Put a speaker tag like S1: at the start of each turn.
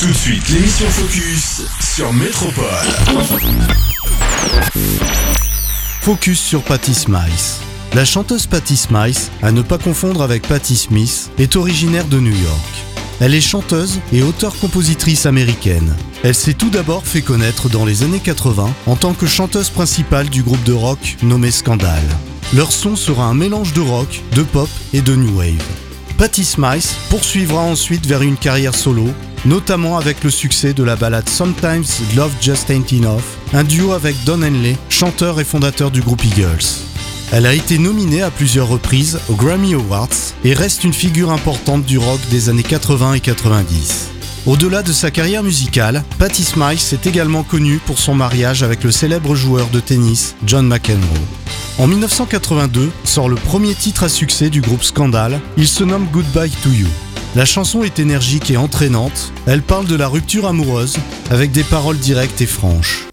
S1: Tout de suite, l'émission Focus sur Métropole.
S2: Focus sur Patti Smyth. La chanteuse Patti Smyth, à ne pas confondre avec Patti Smith, est originaire de New York. Elle est chanteuse et auteure-compositrice américaine. Elle s'est tout d'abord fait connaître dans les années 80 en tant que chanteuse principale du groupe de rock nommé Scandal. Leur son sera un mélange de rock, de pop et de new wave. Patti Smyth poursuivra ensuite vers une carrière solo, notamment avec le succès de la ballade Sometimes Love Just Ain't Enough, un duo avec Don Henley, chanteur et fondateur du groupe Eagles. Elle a été nominée à plusieurs reprises aux Grammy Awards et reste une figure importante du rock des années 80 et 90. Au-delà de sa carrière musicale, Patti Smyth est également connue pour son mariage avec le célèbre joueur de tennis John McEnroe. En 1982 sort le premier titre à succès du groupe Scandal, il se nomme Goodbye to You. La chanson est énergique et entraînante, elle parle de la rupture amoureuse avec des paroles directes et franches.